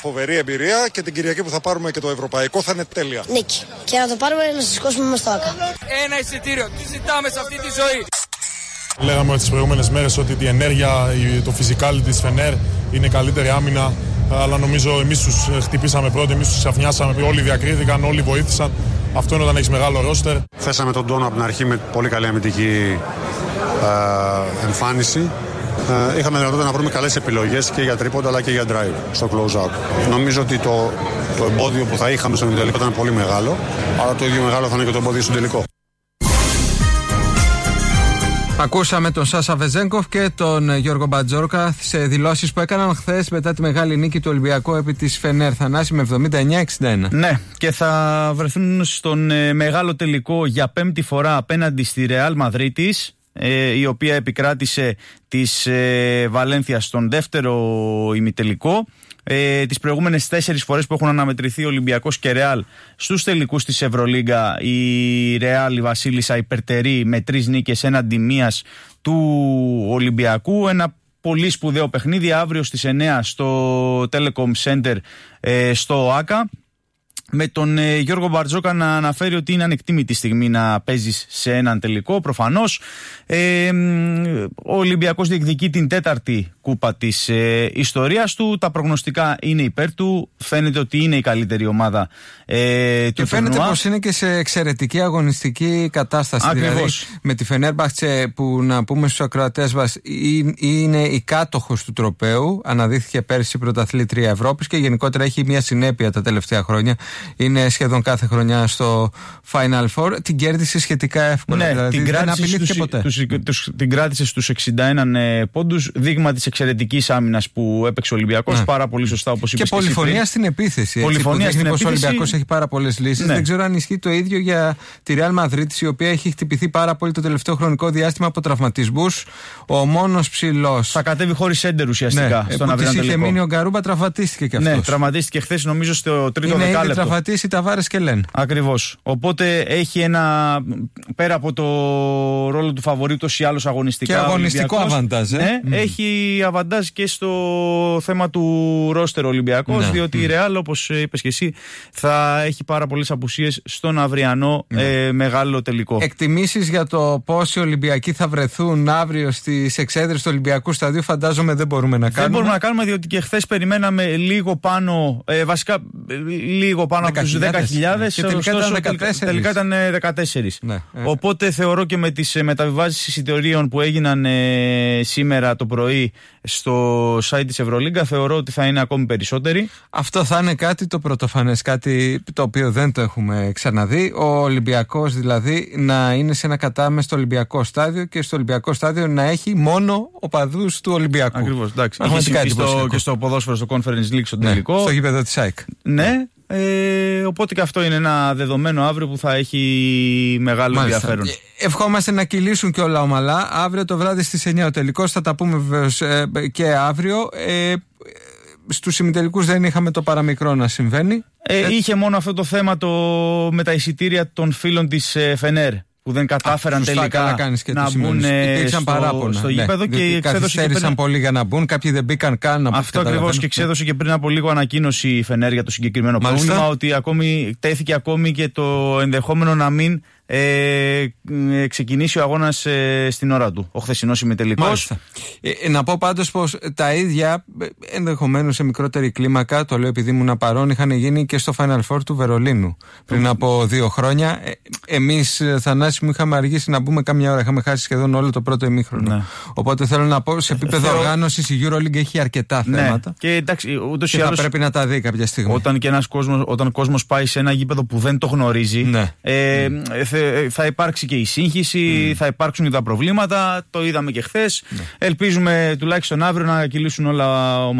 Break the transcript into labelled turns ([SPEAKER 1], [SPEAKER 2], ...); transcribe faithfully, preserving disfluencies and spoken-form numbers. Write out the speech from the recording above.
[SPEAKER 1] Φοβερή εμπειρία και την Κυριακή που θα πάρουμε και το ευρωπαϊκό θα είναι τέλεια.
[SPEAKER 2] Νίκη. Και να το πάρουμε να σηκώσουμε μέσα στο ΆΚΑ.
[SPEAKER 3] Ένα εισιτήριο. Τι ζητάμε σε αυτή τη ζωή.
[SPEAKER 4] Λέγαμε τις προηγούμενες μέρες ότι η ενέργεια, το physicality της Φενέρ είναι καλύτερη άμυνα. Αλλά νομίζω εμείς τους χτυπήσαμε πρώτοι, εμείς τους ξαφνιάσαμε. Όλοι διακρίθηκαν, όλοι βοήθησαν. Αυτό είναι όταν έχεις μεγάλο ρόστερ.
[SPEAKER 5] Θέσαμε τον τόνο από την αρχή με πολύ καλή αμυντική ε, εμφάνιση. Ε, είχαμε δυνατότητα να βρούμε καλές επιλογές και για τρίποντα αλλά και για drive στο close-out. Νομίζω ότι το, το εμπόδιο που θα είχαμε στον τελικό ήταν πολύ μεγάλο, αλλά το ίδιο μεγάλο θα είναι και το εμπόδιο στον τελικό.
[SPEAKER 6] Ακούσαμε τον Σάσα Βεζένκοφ και τον Γιώργο Μπατζόρκα σε δηλώσεις που έκαναν χθες μετά τη μεγάλη νίκη του Ολυμπιακού επί της Φενέρ. Θανάση με εβδομήντα εννιά εξήντα ένα.
[SPEAKER 7] Ναι, και θα βρεθούν στον ε, μεγάλο τελικό για πέμπτη φορά απέναντι στη Ρεάλ Μαδρίτης, ε, η οποία επικράτησε της ε, Βαλένθια στον δεύτερο ημιτελικό. Ε, τις προηγούμενες τέσσερις φορές που έχουν αναμετρηθεί Ολυμπιακός και Ρεάλ στους τελικούς της Ευρωλίγκα, η Ρεάλ, η Βασίλισσα, υπερτερεί με τρεις νίκες έναντι μίας του Ολυμπιακού. Ένα πολύ σπουδαίο παιχνίδι αύριο στις εννιά στο Telecom Center ε, στο ΆΚΑ, με τον ε, Γιώργο Μπαρτζόκα να αναφέρει ότι είναι ανεκτήμητη στιγμή να παίζεις σε έναν τελικό. Προφανώς ε, ο Ολυμπιακός διεκδικεί την τέταρτη κούπα της ε, ιστορίας του. Τα προγνωστικά είναι υπέρ του. Φαίνεται ότι είναι η καλύτερη ομάδα ε, του
[SPEAKER 6] και φαίνεται
[SPEAKER 7] τουρνουά.
[SPEAKER 6] πως είναι και σε εξαιρετική αγωνιστική κατάσταση.
[SPEAKER 7] Ακριβώς.
[SPEAKER 6] Δηλαδή, με τη Φενέρμπαχτσε, που να πούμε στους ακροατές μας είναι η κάτοχος του τροπαίου, αναδείχθηκε πέρσι πρωταθλήτρια Ευρώπης και γενικότερα έχει μια συνέπεια τα τελευταία χρόνια. Είναι σχεδόν κάθε χρονιά στο Final Four. Την κέρδισε σχετικά εύκολα.
[SPEAKER 7] Ναι,
[SPEAKER 6] δηλαδή,
[SPEAKER 7] την,
[SPEAKER 6] δεν
[SPEAKER 7] κράτησε
[SPEAKER 6] απειλήθηκε
[SPEAKER 7] στους,
[SPEAKER 6] ποτέ.
[SPEAKER 7] τους, τους, την κράτησε στους εξήντα ένα ε, πόντους, δείγμα της εξαιρετικής άμυνας που έπαιξε ο Ολυμπιακός. Ναι. Πάρα πολύ σωστά, όπως είπες.
[SPEAKER 6] Και πολυφωνία στην επίθεση.
[SPEAKER 7] Πολυφωνία στην επίθεση.
[SPEAKER 6] Ο Ολυμπιακός έχει πάρα πολλές λύσεις. Ναι. Δεν ξέρω αν ισχύει το ίδιο για τη Real Madrid, η οποία έχει χτυπηθεί πάρα πολύ το τελευταίο χρονικό διάστημα από τραυματισμούς. Ο μόνος ψηλός.
[SPEAKER 7] Θα κατέβει χωρίς έντερ ουσιαστικά.
[SPEAKER 6] Ναι,
[SPEAKER 7] στον
[SPEAKER 6] που της είχε
[SPEAKER 7] τελικό.
[SPEAKER 6] μείνει ο Γκαρούμπα, τραυματίστηκε κι αυτός.
[SPEAKER 7] Ναι, τραυματίστηκε χθες, νομίζω, στο τρίτο
[SPEAKER 6] είναι
[SPEAKER 7] δεκάλεπτο.
[SPEAKER 6] Είναι ήδη τραυματίσει Ταβάρες και Λεν.
[SPEAKER 7] Ακριβώς. Οπότε έχει ένα, πέρα από το ρόλο του φαβορί τόσο ή άλλως αγωνιστικά.
[SPEAKER 6] Και αγωνιστικό αβαντάζ. Ε?
[SPEAKER 7] Ναι,
[SPEAKER 6] mm.
[SPEAKER 7] έχει αβαντάζ και στο θέμα του ρόστερ Ολυμπιακός, ναι. διότι mm. η Ρεάλ, όπως είπες και εσύ, θα έχει πάρα πολλές απουσίες στον αυριανό mm. ε, μεγάλο τελικό.
[SPEAKER 6] Εκτιμήσεις για το πόσοι Ολυμπιακοί θα βρεθούν αύριο στις εξέδρες του Ολυμπιακού Σταδίου, φαντάζομαι δεν μπορούμε να κάνουμε.
[SPEAKER 7] Δεν μπορούμε να κάνουμε, διότι και χθες περιμέναμε λίγο πάνω, ε, βασικά λίγο πάνω από τους δέκα χιλιάδες.
[SPEAKER 6] Και τελικά ήταν δεκατέσσερις.
[SPEAKER 7] Τελικά ήταν δεκατέσσερις.
[SPEAKER 6] Ναι.
[SPEAKER 7] Οπότε θεωρώ και με τις μεταβιβάσεις εισιτηρίων που έγιναν ε, σήμερα το πρωί στο site της Ευρωλίγκα, θεωρώ ότι θα είναι ακόμη περισσότεροι.
[SPEAKER 6] Αυτό θα είναι κάτι το πρωτοφανές, κάτι το οποίο δεν το έχουμε ξαναδεί. Ο Ολυμπιακός δηλαδή να είναι σε ένα κατάμεστο Ολυμπιακό στάδιο και στο Ολυμπιακό στάδιο να έχει μόνο οπαδούς του Ολυμπιακού.
[SPEAKER 7] Ακριβώς, εντάξει. Και στο, και στο ποδόσφαιρο, στο Conference League, στο τελικό.
[SPEAKER 6] Ναι, στο γήπεδο της ΑΕΚ.
[SPEAKER 7] Ναι. Ε, οπότε και αυτό είναι ένα δεδομένο αύριο που θα έχει μεγάλο Μάλιστα. ενδιαφέρον.
[SPEAKER 6] Ευχόμαστε να κυλήσουν και όλα ομαλά. Αύριο το βράδυ στις εννιά ο τελικός, θα τα πούμε βεβαίως ε, και αύριο. Ε, στους ημιτελικούς δεν είχαμε το παραμικρό να συμβαίνει.
[SPEAKER 7] Ε, ε, είχε μόνο αυτό το θέμα το, με τα εισιτήρια των φίλων της ε, Φενέρ, που δεν κατάφεραν Α, τελικά
[SPEAKER 6] και
[SPEAKER 7] να μπουν στο,
[SPEAKER 6] παράπονα,
[SPEAKER 7] στο γήπεδο, ναι,
[SPEAKER 6] και καθυστέρησαν πριν... πολύ για να μπουν. Κάποιοι δεν μπήκαν καν.
[SPEAKER 7] Αυτό ακριβώς, και ξέδωσε και πριν από λίγο ανακοίνωση η Φενέρ για το συγκεκριμένο Μάλιστα. πρόβλημα, ότι ακόμη, τέθηκε ακόμη και το ενδεχόμενο να μην ε, ε, ξεκινήσει ο αγώνας ε, στην ώρα του, ο χθεσινός ημιτελικός.
[SPEAKER 6] Ε, να πω πάντως πως τα ίδια, ενδεχομένως σε μικρότερη κλίμακα, το λέω επειδή ήμουν παρόν, είχαν γίνει και στο Final Four του Βερολίνου πριν από δύο χρόνια. Ε, εμείς, Θανάση μου, είχαμε αργήσει να μπούμε κάμια ώρα, είχαμε χάσει σχεδόν όλο το πρώτο ημίχρονο. Ναι. Οπότε θέλω να πω, σε επίπεδο Θεω... οργάνωσης η EuroLeague έχει αρκετά ναι. θέματα.
[SPEAKER 7] Και, εντάξει, ούτως
[SPEAKER 6] και
[SPEAKER 7] ή
[SPEAKER 6] θα
[SPEAKER 7] άλλως,
[SPEAKER 6] πρέπει να τα δει κάποια στιγμή.
[SPEAKER 7] Όταν και ένας κόσμος, όταν κόσμος πάει σε ένα γήπεδο που δεν το γνωρίζει, ναι. ε, mm. θα υπάρξει και η σύγχυση, mm. θα υπάρξουν και τα προβλήματα. Το είδαμε και χθες. Mm. Ελπίζουμε τουλάχιστον αύριο να κυλήσουν όλα